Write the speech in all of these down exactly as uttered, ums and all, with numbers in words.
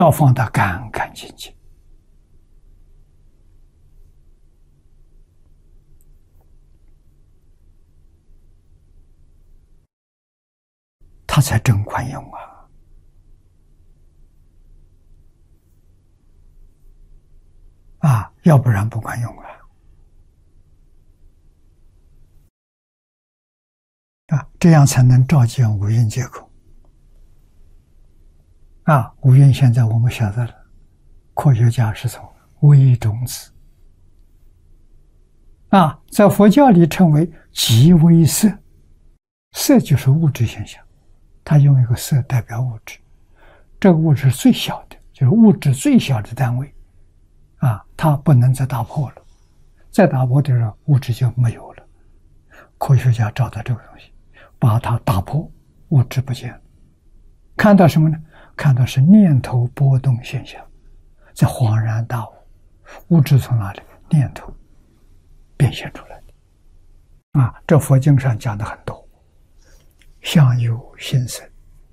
要放得干干净净。它才真管用啊！啊，要不然不管用啊！啊，这样才能照见五蕴皆空。啊，五蕴现在我们晓得了，科学家是从微中子。啊，在佛教里称为极微色，色就是物质现象。它用一个色代表物质，这个物质是最小的，就是物质最小的单位，啊，它不能再打破了，再打破的时候，物质就没有了。科学家找到这个东西，把它打破，物质不见了，看到什么呢？看到是念头波动现象，才恍然大悟，物质从哪里？念头变现出来的。啊，这佛经上讲的很多。相由心生，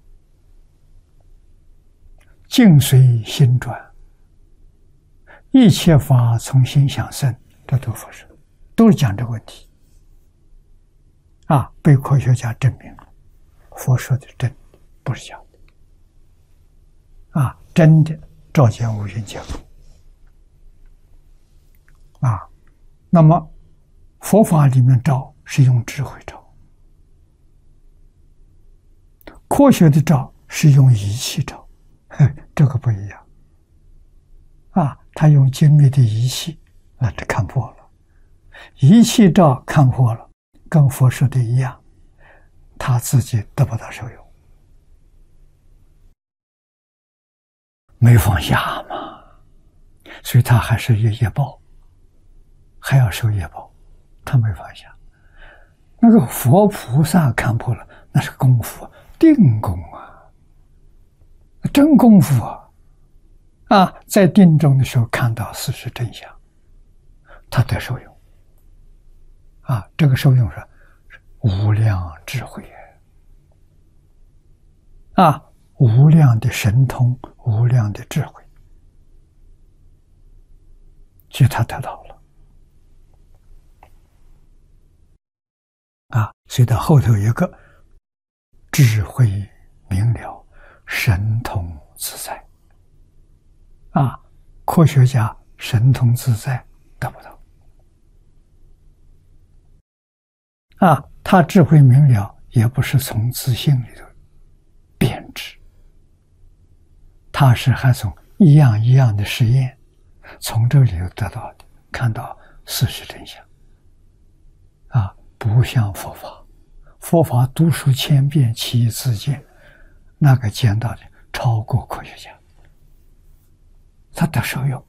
境随心转，一切法从心想生，这都佛说，都是讲这个问题。啊，被科学家证明了，佛说的真的，不是假的。啊，真的照见五蕴皆空。啊，那么佛法里面照是用智慧照。科学的照是用仪器照，这个不一样。啊，他用精密的仪器，那就看破了。仪器照看破了，跟佛说的一样，他自己得不到受用，没放下嘛，所以他还是有业报，还要受业报，他没放下。那个佛菩萨看破了，那是功夫。定功啊，真功夫啊！啊，在定中的时候看到事实真相，他得受用。啊，这个受用是无量智慧啊，无量的神通，无量的智慧，所以他得到了。啊，所以到后头有一个。智慧明了，神通自在。啊，科学家神通自在得不到。啊，他智慧明了，也不是从自信里头编织，他是还从一样一样的实验，从这里头得到的，看到事实真相。啊，不像佛法。佛法读书千遍，其义自见，那个见到的超过科学家，他得受用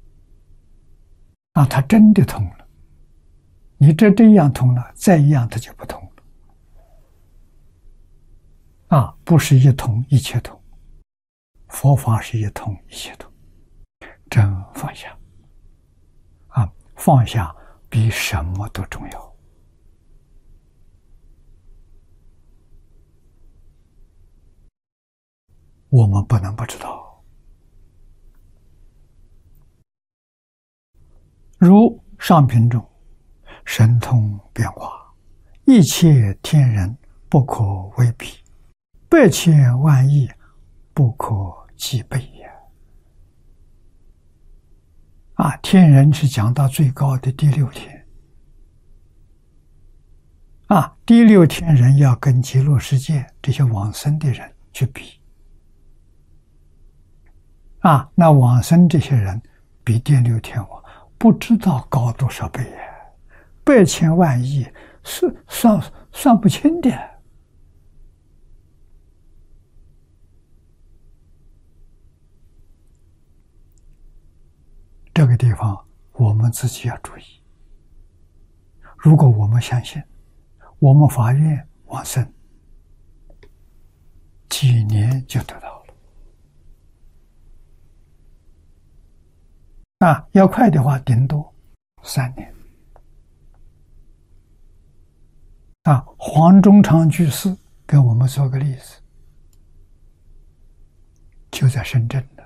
啊，他真的通了。你这这样通了，再一样他就不通了啊！不是一通一切通，佛法是一通一切通，真放下啊！放下比什么都重要。我们不能不知道，如上品中神通变化，一切天人不可为比，百千万亿不可计备也。啊，天人是讲到最高的第六天。啊，第六天人要跟极乐世界这些往生的人去比。啊，那往生这些人比第六天王不知道高多少倍呀，百千万亿是算算不清的。这个地方我们自己要注意。如果我们相信，我们发愿往生，几年就得到了。啊，要快的话，顶多三年。啊，黄忠昌居士给我们做个例子，就在深圳。